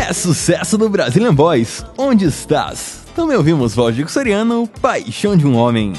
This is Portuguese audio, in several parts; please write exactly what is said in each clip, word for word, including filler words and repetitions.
É sucesso do Brazilian Boys, Onde Estás? Também ouvimos Valdir Soriano, Paixão de um Homem.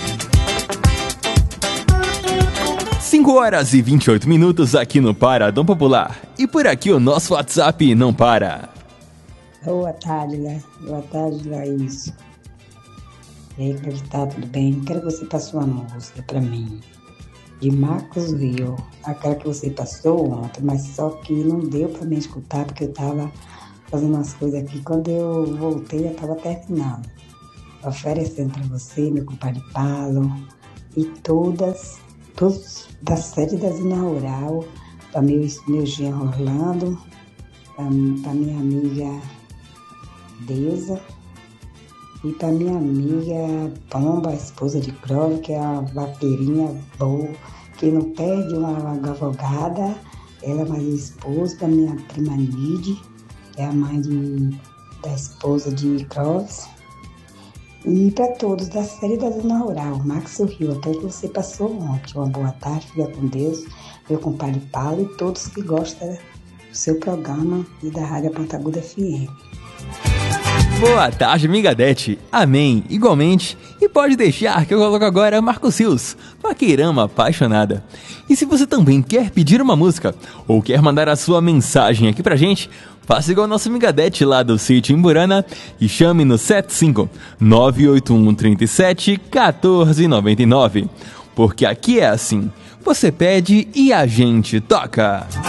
cinco horas e vinte e oito minutos aqui no Paradão Popular. E por aqui o nosso WhatsApp não para. Boa tarde, né? Boa tarde, Laís. E aí, como tá? Tudo bem? Quero que você passe uma música pra mim. De Marcos Rio. Aquela que você passou ontem, mas só que não deu pra mim escutar, porque eu tava fazendo umas coisas aqui. Quando eu voltei, eu tava terminando. Oferecendo pra você, meu compadre Paulo, e todas, todos da série da Zona Rural, pra meu, meu genro Orlando, pra, pra minha amiga Deusa, e pra minha amiga Pomba, a esposa de Clóvis, que é uma vaqueirinha boa, que não perde uma advogada. Ela é mais esposa da minha prima Nide, que é a mãe de, da esposa de Clóvis. E para todos da série da Zona Rural, Max Rio, até que você passou ontem. Uma boa tarde, fica com Deus, meu compadre Paulo e todos que gostam do seu programa e da Rádio Ponta Aguda F M. Boa tarde, amiga Dete. Amém. Igualmente. E pode deixar que eu coloco agora Marcos Rios, Vaqueirama Apaixonada. E se você também quer pedir uma música ou quer mandar a sua mensagem aqui pra gente, faça igual a nossa amiga Dete lá do sítio Imburana e chame no sete cinco nove oito um três sete um quatro nove nove. Porque aqui é assim, você pede e a gente toca.